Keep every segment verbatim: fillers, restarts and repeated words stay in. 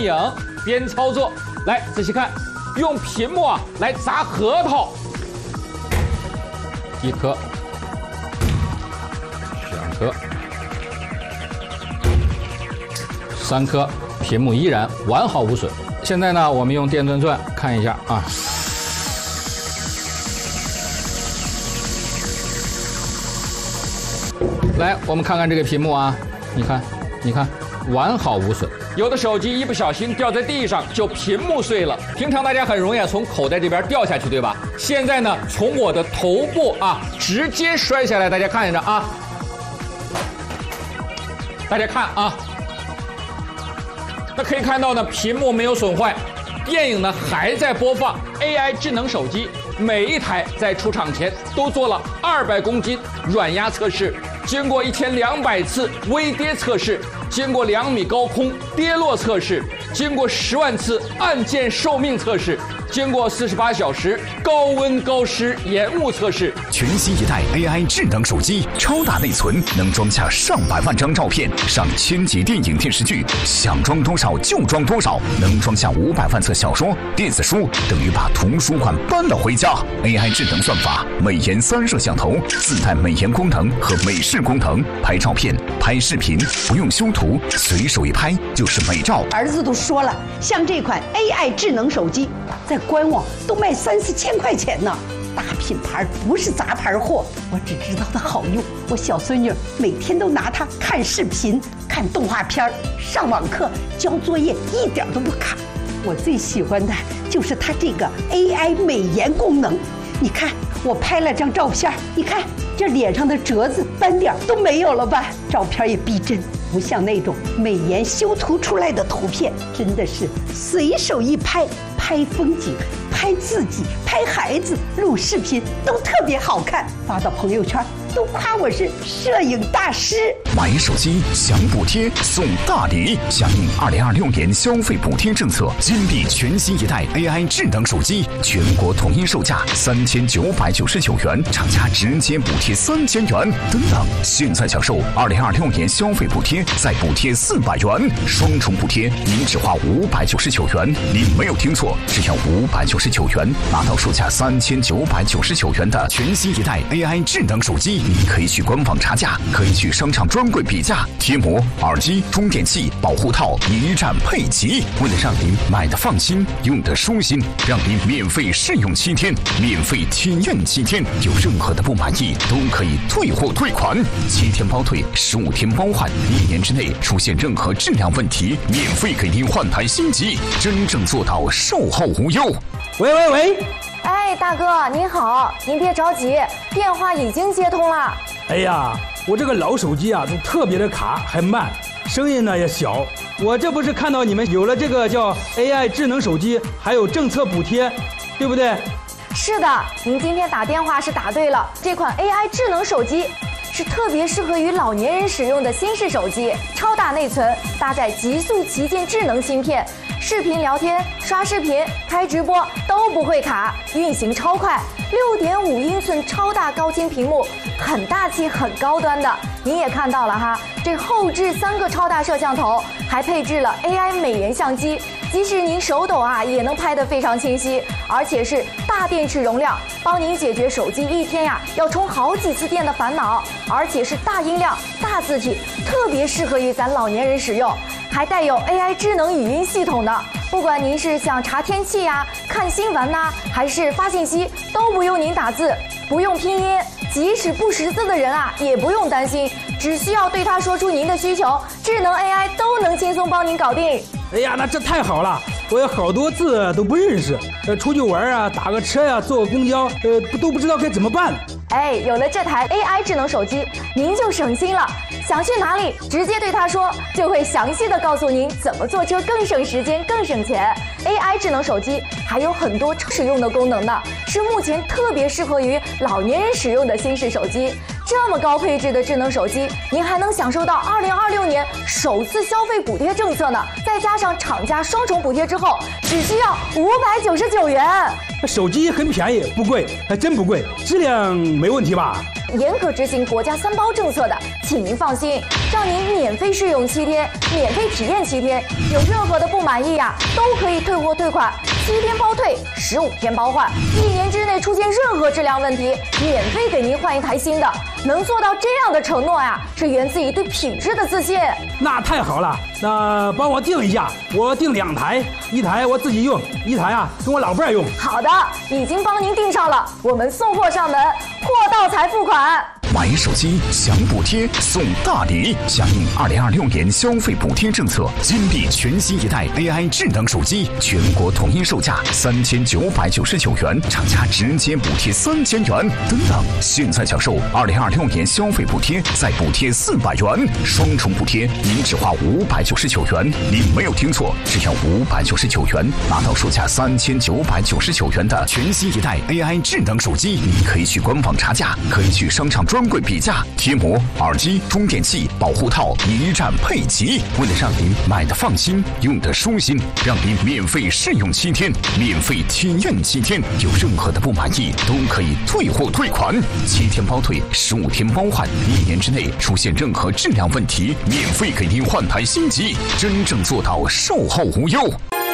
影，边操作。来，仔细看，用屏幕啊来砸核桃，一颗，两颗，三颗，屏幕依然完好无损。现在呢，我们用电钻钻看一下啊。来，我们看看这个屏幕啊，你看，你看，完好无损。有的手机一不小心掉在地上，就屏幕碎了。平常大家很容易啊从口袋这边掉下去，对吧？现在呢，从我的头部啊直接摔下来，大家看着啊，大家看啊，那可以看到呢，屏幕没有损坏，电影呢还在播放。A I 智能手机每一台在出厂前都做了二百公斤软压测试，经过一千两百次微跌测试，经过两米高空跌落测试，经过十万次按键寿命测试，经过四十八小时高温高湿延误测试。 全新一代 A I 智能手机，超大内存，能装下上百万张照片，上千集电影电视剧，想装多少就装多少，能装下五百万册小说、电子书，等于把图书馆搬了回家。A I 智能算法，美颜三摄像头，自带美颜功能和美视功能，拍照片、拍视频不用修图，随手一拍就是美照。 儿子都说了，像这款 A I 智能手机，在官网都卖三四千块钱呢。大品牌不是杂牌货，我只知道它好用。我小孙女每天都拿它看视频、看动画片、上网课、交作业，一点都不卡。我最喜欢的就是它这个 A I 美颜功能。你看，我拍了张照片，你看这脸上的褶子、斑点都没有了吧？照片也逼真，不像那种美颜修图出来的图片，真的是随手一拍，拍风景、拍自己、拍孩子、录视频都特别好看，发到朋友圈都夸我是摄影大师。 买手机享补贴送大礼，响应二零二六年消费补贴政策，金币全新一代 A I 智能手机，全国统一售价三千九百九十九元，厂家直接补贴三千元。等等，现在享受二零二六年消费补贴，再补贴四百元，双重补贴，您只花五百九十九元。您没有听错，只要五百九十九元，拿到售价三千九百九十九元的全新一代 A I 智能手机。你可以去官网查价，可以去商场专柜比价，贴膜、耳机、充电器、保护套一站配齐。为了让您买的放心，用的舒心，让您免费试用七天，免费体验七天，有任何的不满意都可以退货退款，七天包退，十五天包换，一年之内出现任何质量问题，免费给您换台新机，真正做到售后无忧。 喂喂喂！ 哎，大哥您好，您别着急，电话已经接通了。 哎呀，我这个老手机啊，都特别的卡，还慢，声音呢也小。我这不是看到你们有了这个叫 A I 智能手机，还有政策补贴，对不对？ 是的，您今天打电话是打对了，这款 A I 智能手机是特别适合于老年人使用的新式手机，超大内存，搭载极速旗舰智能芯片。视频聊天、刷视频、开直播都不会卡，运行超快。六点五英寸超大高清屏幕，很大气、很高端的。您也看到了哈，这后置三个超大摄像头，还配置了 A I 美颜相机，即使您手抖啊，也能拍得非常清晰，而且是大电池容量，帮您解决手机一天呀要充好几次电的烦恼，而且是大音量、大字体，特别适合于咱老年人使用。还带有 A I 智能语音系统的，不管您是想查天气呀、看新闻呐、啊，还是发信息，都不用您打字，不用拼音，即使不识字的人啊，也不用担心，只需要对他说出您的需求，智能 A I 都能轻松帮您搞定。 哎呀，那这太好了！我有好多字都不认识，呃，出去玩啊，打个车呀、啊，坐个公交，呃，都不知道该怎么办。 哎，有了这台 A I 智能手机，您就省心了。想去哪里，直接对他说，就会详细的告诉您怎么坐车更省时间、更省钱。A I 智能手机还有很多使用的功能呢，是目前特别适合于老年人使用的新式手机。 这么高配置的智能手机，您还能享受到二零二六年首次消费补贴政策呢。再加上厂家双重补贴之后，只需要五百九十九元。 手机很便宜，不贵，还真不贵，质量没问题吧？ 严格执行国家三包政策的，请您放心，让您免费试用七天，免费体验七天，有任何的不满意呀、啊，都可以退货退款，七天包退，十五天包换，一年之内出现任何质量问题，免费给您换一台新的。能做到这样的承诺呀，是源自于对品质的自信。 那太好了，那帮我订一下，我订两台，一台我自己用，一台啊跟我老伴儿用。 好的，已经帮您订上了，我们送货上门，货到才付款。 买手机享补贴送大礼，响应二零二六年消费补贴政策，金币全新一代 A I 智能手机全国统一售价三千九百九十九元，厂家直接补贴三千元。等等，现在享受二零二六年消费补贴，再补贴四百元，双重补贴，您只花五百九十九元。您没有听错，只要五百九十九元，拿到售价三千九百九十九元的全新一代 A I 智能手机。你可以去官网查价，可以去商场专柜比价，贴膜、耳机、充电器、保护套一站配齐。为了让您买的放心，用的舒心，让您免费试用七天，免费体验七天，有任何的不满意都可以退货退款，七天包退，十五天包换，一年之内出现任何质量问题，免费给您换台新机，真正做到售后无忧。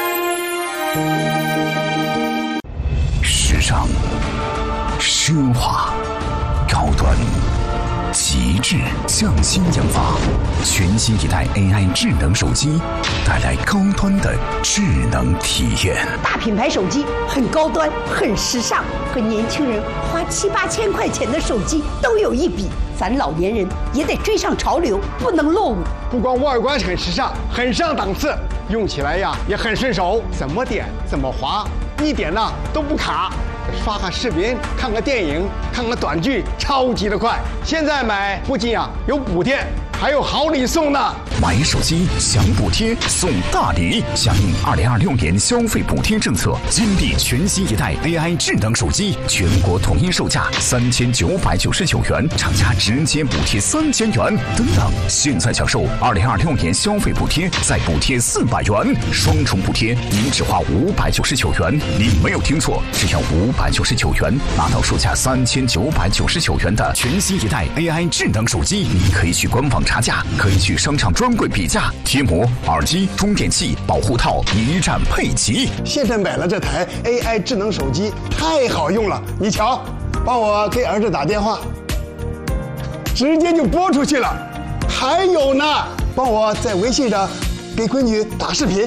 时尚、奢华、高端、极致，匠心研发，全新一代 A I 智能手机，带来高端的智能体验。 大品牌手机很高端，很时尚，和年轻人花七八千块钱的手机都有一比。咱老年人也得追上潮流，不能落伍。 不光外观很时尚，很上档次，用起来呀也很顺手，怎么点怎么滑，一点呢都不卡。刷个视频，看个电影，看个短剧，超级的快。现在买不仅啊有补贴，还有好礼送呢。 买手机享补贴送大礼，响应二零二六年消费补贴政策，金币全新一代 A I 智能手机全国统一售价三千九百九十九元，厂家直接补贴三千元。等等，现在享受二零二六年消费补贴，再补贴四百元，双重补贴，您只花五百九十九元。您没有听错，只要五百九十九元，拿到售价三千九百九十九元的全新一代 A I 智能手机。你可以去官网查价，可以去商场专柜比价，贴膜、耳机、充电器、保护套一站配齐。 现在买了这台 A I 智能手机，太好用了。你瞧，帮我给儿子打电话，直接就拨出去了。还有呢，帮我在微信上给闺女打视频。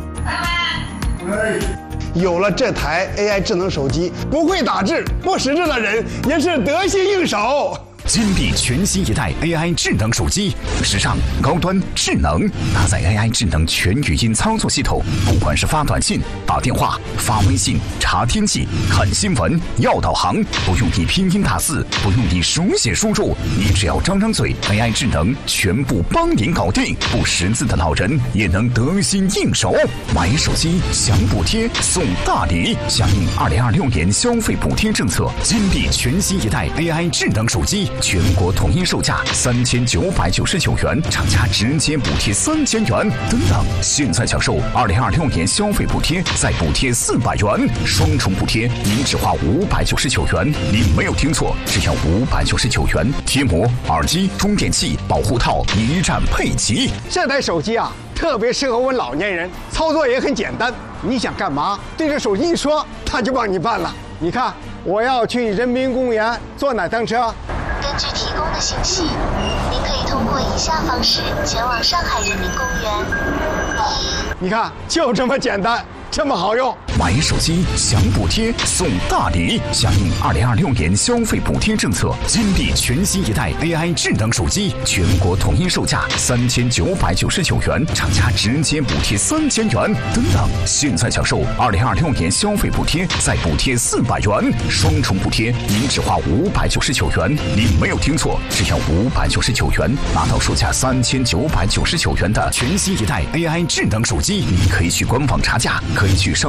有了这台 A I 智能手机，不会打字、不识字的人也是得心应手。 金币全新一代 A I 智能手机，时尚、高端、智能，搭载 A I 智能全语音操作系统，不管是发短信、打电话、发微信、查天气、看新闻、要导航，不用你拼音打字，不用你手写输入，你只要张张嘴 ，A I 智能全部帮您搞定，不识字的老人也能得心应手。买手机享补贴送大礼，响应二零二六年消费补贴政策，金币全新一代 A I 智能手机。全国统一售价三千九百九十九元，厂家直接补贴三千元。等等，现在享受二零二六年消费补贴，再补贴四百元，双重补贴，您只花五百九十九元。您没有听错，只要五百九十九元，贴膜、耳机、充电器、保护套一站配齐。 这台手机啊，特别适合我们老年人，操作也很简单。你想干嘛，对着手机一说，它就帮你办了。你看，我要去人民公园坐哪趟车？ 根据提供的信息，您可以通过以下方式前往上海人民公园。一， 你看，就这么简单，这么好用。 买手机享补贴送大礼，响应二零二六年消费补贴政策，金币全新一代 A I 智能手机全国统一售价三千九百九十九元，厂家直接补贴三千元。等等，现在享受二零二六年消费补贴，再补贴四百元，双重补贴，您只花五百九十九元。您没有听错，只要五百九十九元，拿到售价三千九百九十九元的全新一代 A I 智能手机。你可以去官网查价，可以去商场专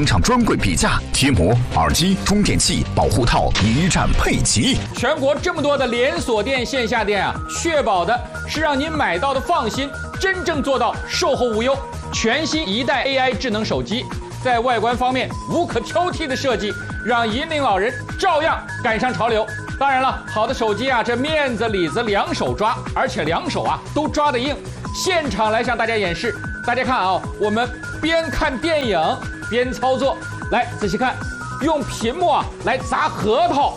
专柜比价，贴膜、耳机、充电器、保护套一站配齐。 全国这么多的连锁店、线下店啊，确保的是让您买到的放心，真正做到售后无忧。全新一代 A I 智能手机，在外观方面无可挑剔的设计，让银龄老人照样赶上潮流。当然了，好的手机啊，这面子里子两手抓，而且两手啊都抓得硬。现场来向大家演示，大家看啊，我们边看电影边操作，来仔细看，用屏幕啊来砸核桃，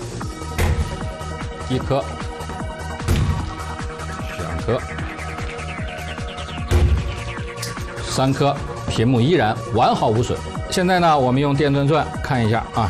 一颗，两颗，三颗，屏幕依然完好无损。现在呢，我们用电钻钻看一下啊。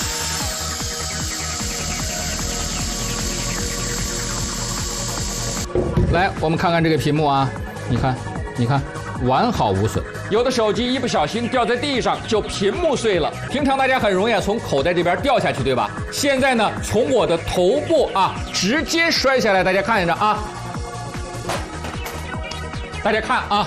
来，我们看看这个屏幕啊，你看，你看，完好无损。有的手机一不小心掉在地上就屏幕碎了，平常大家很容易啊从口袋这边掉下去，对吧？现在呢，从我的头部啊直接摔下来，大家看着啊，大家看啊，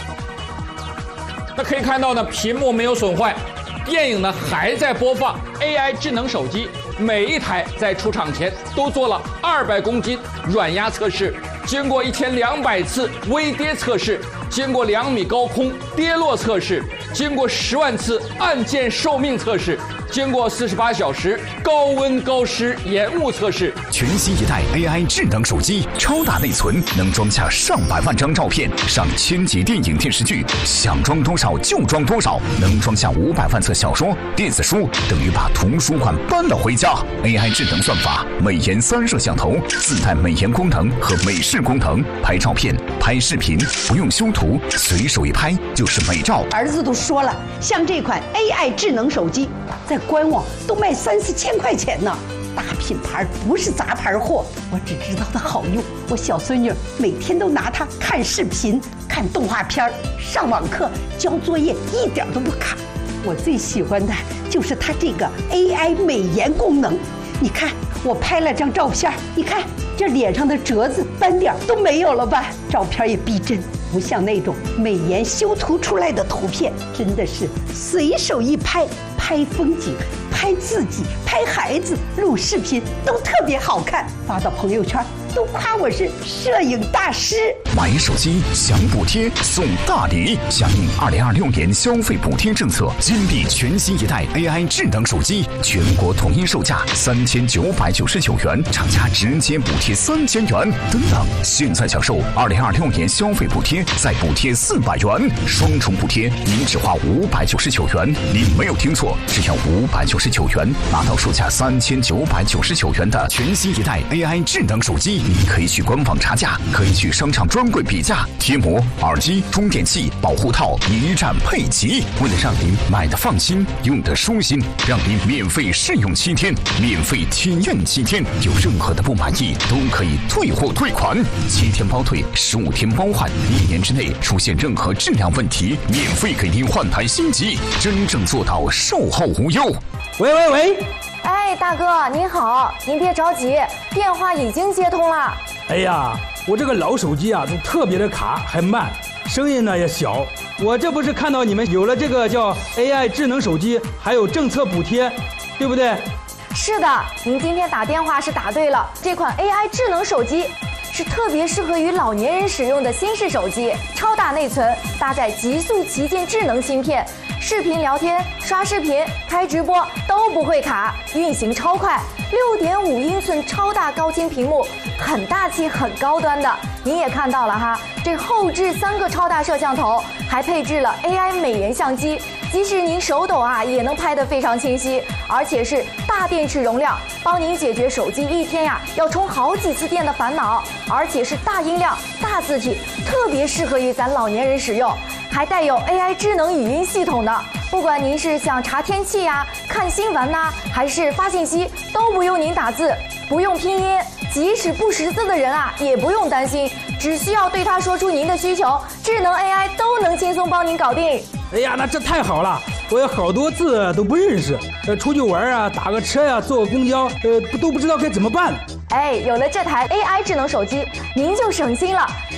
那可以看到呢，屏幕没有损坏，电影呢还在播放。A I 智能手机每一台在出厂前都做了二百公斤软压测试。经过一千两百次微跌测试，经过两米高空跌落测试，经过十万次按键寿命测试，经过四十八小时高温高湿延误测试。 全新一代 A I 智能手机，超大内存，能装下上百万张照片，上千集电影电视剧，想装多少就装多少，能装下五百万册小说、电子书，等于把图书馆搬了回家。A I 智能算法，美颜三摄像头，自带美颜功能和美视功能，拍照片、拍视频不用修图，随手一拍就是美照。 儿子都说了，像这款 A I 智能手机，在官网都卖三四千块钱呢。大品牌不是杂牌货，我只知道它好用。我小孙女每天都拿它看视频、看动画片、上网课、交作业，一点都不卡。我最喜欢的就是它这个 A I 美颜功能。你看，我拍了张照片，你看这脸上的褶子、斑点都没有了吧？照片也逼真，不像那种美颜修图出来的图片，真的是随手一拍，拍风景、拍自己、拍孩子、录视频都特别好看，发到朋友圈都夸我是摄影大师。 买手机享补贴送大礼，响应二零二六年消费补贴政策，金币全新一代 A I 智能手机，全国统一售价三千九百九十九元，厂家直接补贴三千元。等等，现在享受二零二六年消费补贴，再补贴四百元，双重补贴，您只花五百九十九元。您没有听错，只要五百九十九元，拿到售价三千九百九十九元的全新一代 A I 智能手机。你可以去官网查价，可以去商场专柜比价，贴膜、耳机、充电器、保护套一站配齐。为了让您买的放心，用的舒心，让您免费试用七天，免费体验七天，有任何的不满意都可以退货退款，七天包退，十五天包换，一年之内出现任何质量问题，免费给您换台新机，真正做到售后无忧。 喂喂喂！ 哎，大哥您好，您别着急，电话已经接通了。 哎呀，我这个老手机啊，都特别的卡，还慢，声音呢也小。我这不是看到你们有了这个叫 A I 智能手机，还有政策补贴，对不对？ 是的，您今天打电话是打对了，这款 A I 智能手机是特别适合于老年人使用的新式手机，超大内存，搭载极速旗舰智能芯片。视频聊天、刷视频、开直播都不会卡，运行超快。六点五英寸超大高清屏幕，很大气、很高端的。您也看到了哈，这后置三个超大摄像头，还配置了 A I 美颜相机，即使您手抖啊，也能拍得非常清晰。而且是大电池容量，帮您解决手机一天呀要充好几次电的烦恼。而且是大音量、大字体，特别适合于咱老年人使用。还带有 A I 智能语音系统的，不管您是想查天气呀、看新闻呐、啊，还是发信息，都不用您打字，不用拼音，即使不识字的人啊，也不用担心，只需要对他说出您的需求，智能 A I 都能轻松帮您搞定。 哎呀，那这太好了！我有好多字都不认识，呃，出去玩啊，打个车呀、啊，坐个公交，呃，都不知道该怎么办。 哎，有了这台 A I 智能手机，您就省心了。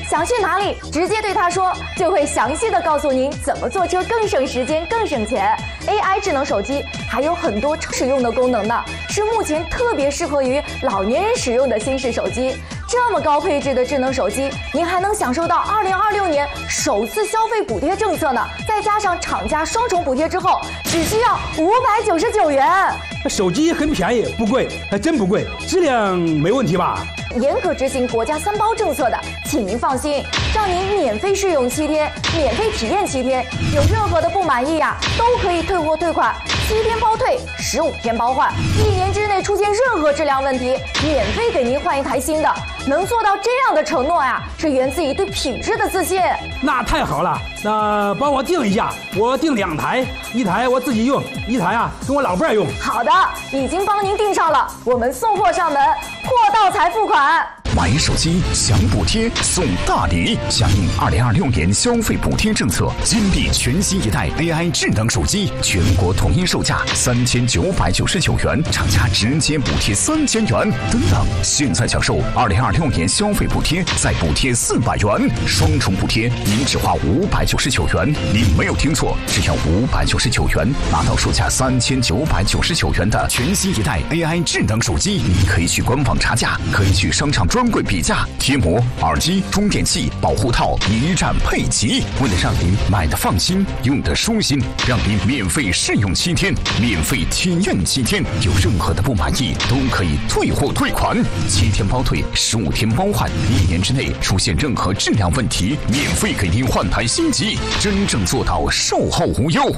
想去哪里，直接对它说，就会详细的告诉您怎么坐车更省时间、更省钱。A I 智能手机还有很多实用的功能呢，是目前特别适合于老年人使用的新式手机。这么高配置的智能手机，您还能享受到二零二六年首次消费补贴政策呢，再加上厂家双重补贴之后，只需要五百九十九元。 手机很便宜，不贵，还真不贵，质量没问题吧？ 严格执行国家三包政策的，请您放心，让您免费试用七天，免费体验七天，有任何的不满意呀、啊，都可以退货退款，七天包退，十五天包换，一年之内出现任何质量问题，免费给您换一台新的。能做到这样的承诺呀，是源自于对品质的自信。 那太好了，那帮我订一下，我订两台，一台我自己用，一台啊跟我老伴儿用。 好的，已经帮您订上了，我们送货上门，货到才付款。 买手机享补贴送大礼，响应二零二六年消费补贴政策，金币全新一代 A I 智能手机全国统一售价三千九百九十九元，厂家直接补贴三千元。等等，现在享受二零二六年消费补贴，再补贴四百元，双重补贴，您只花五百九十九元。您没有听错，只要五百九十九元，拿到售价三千九百九十九元的全新一代 A I 智能手机。你可以去官网查价，可以去商场专柜比价，贴膜、耳机、充电器、保护套一站配齐。为了让您买的放心，用的舒心，让您免费试用七天，免费体验七天，有任何的不满意都可以退货退款，七天包退，十五天包换，一年之内出现任何质量问题，免费给您换台新机，真正做到售后无忧。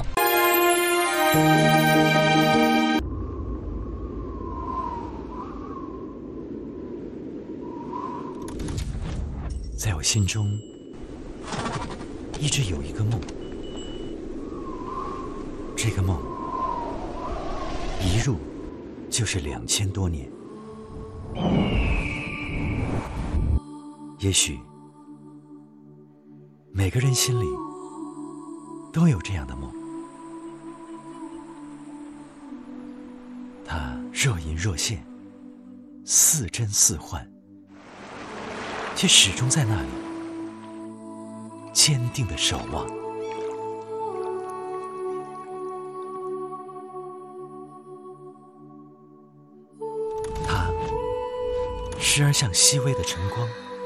在我心中，一直有一个梦，这个梦一入就是两千多年。也许每个人心里都有这样的梦，它若隐若现，似真似幻，却始终在那里坚定地守望。它时而像细微的晨光，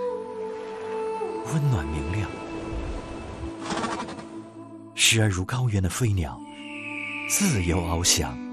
温暖明亮；时而如高原的飞鸟，自由翱翔。